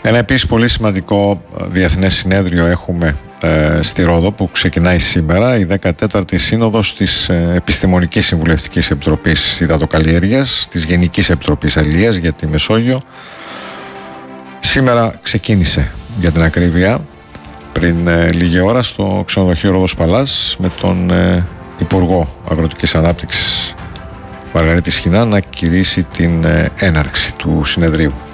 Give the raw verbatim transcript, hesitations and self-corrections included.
Ένα επίσης πολύ σημαντικό διεθνές συνέδριο έχουμε ε, στη Ρόδο, που ξεκινάει σήμερα, η δέκατη τέταρτη Σύνοδος της ε, Επιστημονικής Συμβουλευτικής Επιτροπής Υδατοκαλλιέργειας, της Γενικής Επιτροπής Αλίας για τη Μεσόγειο. Σήμερα ξεκίνησε, για την ακρίβεια, πριν ε, λίγη ώρα στο ξενοδοχείο Ρόδος Παλάς, με τον ε, Υπουργό Αγροτικής Ανάπτυξης Μαργαρίτη Σχοινά να κηρύσει την ε, έναρξη του συνεδρίου.